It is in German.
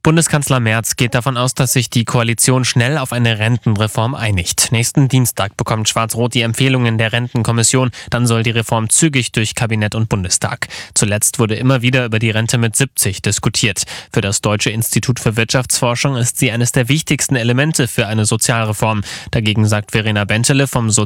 Bundeskanzler Merz geht davon aus, dass sich die Koalition schnell auf eine Rentenreform einigt. Nächsten Dienstag bekommt Schwarz-Rot die Empfehlungen der Rentenkommission. Dann soll die Reform zügig durch Kabinett und Bundestag. Zuletzt wurde immer wieder über die Rente mit 70 diskutiert. Für das Deutsche Institut für Wirtschaftsforschung ist sie eines der wichtigsten Elemente für eine Sozialreform. Dagegen sagt Verena Bentele vom